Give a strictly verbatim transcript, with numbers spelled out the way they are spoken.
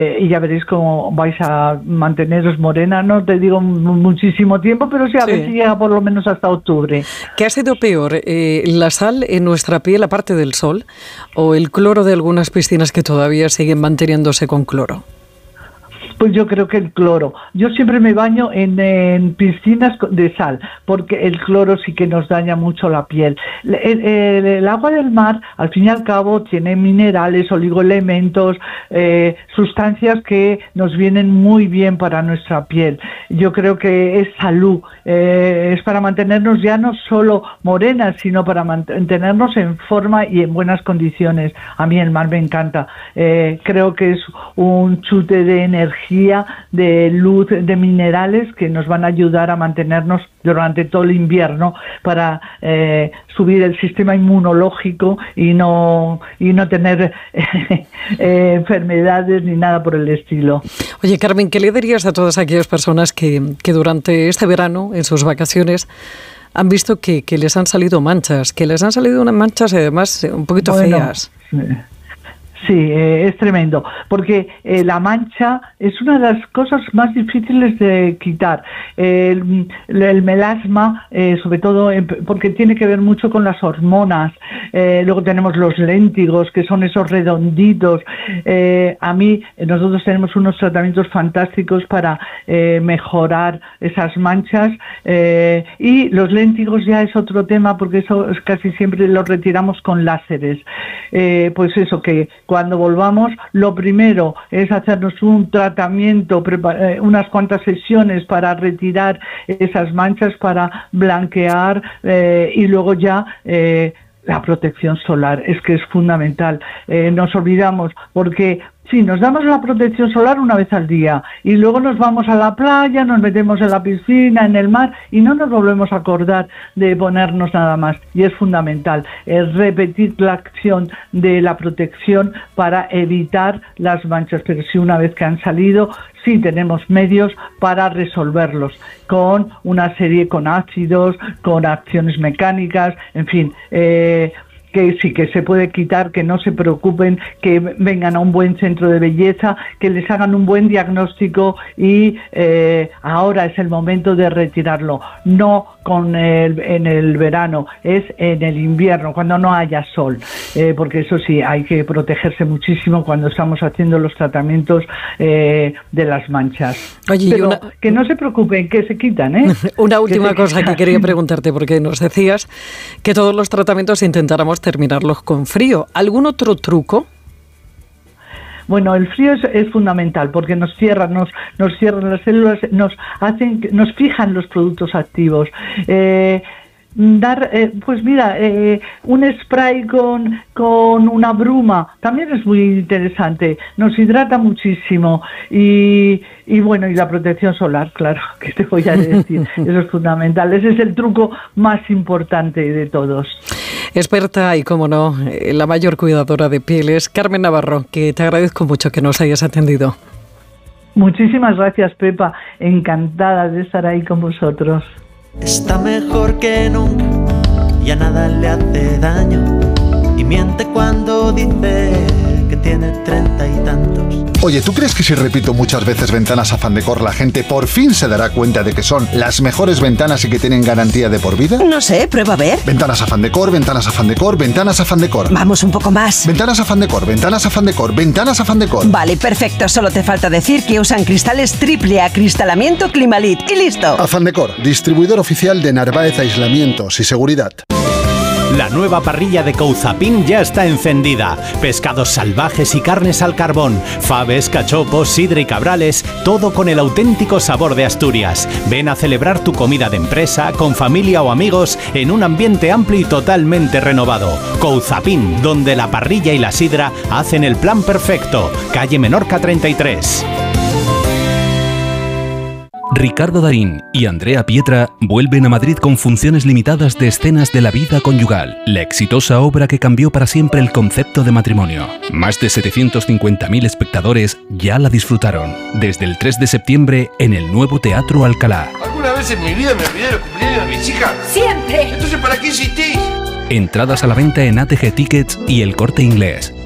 eh, y ya veréis cómo vais a manteneros morena, no te digo muchísimo tiempo, pero sí a sí. ver si llega por lo menos hasta octubre. ¿Qué ha sido peor, eh, la sal en nuestra piel aparte del sol o el cloro de algunas piscinas que todavía siguen manteniéndose con cloro? Pues yo creo que el cloro. Yo siempre me baño en, en piscinas de sal, porque el cloro sí que nos daña mucho la piel. El, el, el agua del mar, al fin y al cabo, tiene minerales, oligoelementos, eh, sustancias que nos vienen muy bien para nuestra piel. Yo creo que es salud, eh, es para mantenernos ya no solo morenas, sino para mantenernos en forma y en buenas condiciones. A mí el mar me encanta. Eh, creo que es un chute de energía, de luz, de minerales que nos van a ayudar a mantenernos durante todo el invierno para eh, subir el sistema inmunológico y no y no tener eh, eh, enfermedades ni nada por el estilo. Oye, Carmen, ¿qué le dirías a todas aquellas personas que, que durante este verano, en sus vacaciones, han visto que, que les han salido manchas, que les han salido unas manchas además un poquito bueno, feas? Sí. Sí, eh, es tremendo, porque eh, la mancha es una de las cosas más difíciles de quitar. Eh, el, el melasma, eh, sobre todo eh, porque tiene que ver mucho con las hormonas. Eh, luego tenemos los léntigos, que son esos redonditos. Eh, a mí, nosotros tenemos unos tratamientos fantásticos para eh, mejorar esas manchas. Eh, y los léntigos ya es otro tema, porque eso es casi siempre los retiramos con láseres. Eh, pues eso, que cuando volvamos, lo primero es hacernos un tratamiento, prepar- unas cuantas sesiones para retirar esas manchas, para blanquear eh, y luego ya eh, la protección solar. Es que es fundamental. Eh, nos olvidamos porque sí, nos damos la protección solar una vez al día y luego nos vamos a la playa, nos metemos en la piscina, en el mar y no nos volvemos a acordar de ponernos nada más. Y es fundamental es repetir la acción de la protección para evitar las manchas. Pero sí, una vez que han salido, sí tenemos medios para resolverlos con una serie, con ácidos, con acciones mecánicas, en fin, eh, que sí que se puede quitar, que no se preocupen, que vengan a un buen centro de belleza, que les hagan un buen diagnóstico y eh, ahora es el momento de retirarlo, no con el, en el verano, es en el invierno, cuando no haya sol, eh, porque eso sí, hay que protegerse muchísimo cuando estamos haciendo los tratamientos eh, de las manchas. Oye, pero una... que no se preocupen, que se quitan, ¿eh? Una última que cosa que quería preguntarte, porque nos decías que todos los tratamientos intentáramos terminarlos con frío. ¿Algún otro truco? Bueno, el frío es, es fundamental porque nos cierran, nos, nos cierran las células, nos hacen, nos fijan los productos activos. Eh, dar, eh, pues mira, eh, un spray con, con una bruma también es muy interesante, nos hidrata muchísimo y, y bueno, y la protección solar, claro, que te voy a decir, eso es fundamental, ese es el truco más importante de todos. Experta y, como no, la mayor cuidadora de pieles, Carmen Navarro, que te agradezco mucho que nos hayas atendido. Muchísimas gracias, Pepa, encantada de estar ahí con vosotros. Está mejor que nunca, ya nada le hace daño y miente cuando dice que tiene treinta y tantos. Oye, ¿tú crees que si repito muchas veces Ventanas Afán Decor la gente por fin se dará cuenta de que son las mejores ventanas y que tienen garantía de por vida? No sé, prueba a ver. Ventanas Afán Decor, Ventanas Afán Decor, Ventanas Afán Decor. Vamos un poco más. Ventanas Afán Decor, Ventanas Afán Decor, Ventanas Afán Decor. Vale, perfecto. Solo te falta decir que usan cristales triple acristalamiento Climalit y listo. Afán Decor, distribuidor oficial de Narváez Aislamientos y Seguridad. La nueva parrilla de Couzapin ya está encendida. Pescados salvajes y carnes al carbón, faves, cachopos, sidra y cabrales, todo con el auténtico sabor de Asturias. Ven a celebrar tu comida de empresa, con familia o amigos, en un ambiente amplio y totalmente renovado. Couzapin, donde la parrilla y la sidra hacen el plan perfecto. Calle Menorca treinta y tres. Ricardo Darín y Andrea Pietra vuelven a Madrid con funciones limitadas de escenas de la vida conyugal, la exitosa obra que cambió para siempre el concepto de matrimonio. Más de setecientos cincuenta mil espectadores ya la disfrutaron. Desde el tres de septiembre en el nuevo Teatro Alcalá. ¿Alguna vez en mi vida me olvidé de los cumpleaños de mis hijas? ¡Siempre! Entonces, ¿para qué insistís? Entradas a la venta en A T G Tickets y El Corte Inglés.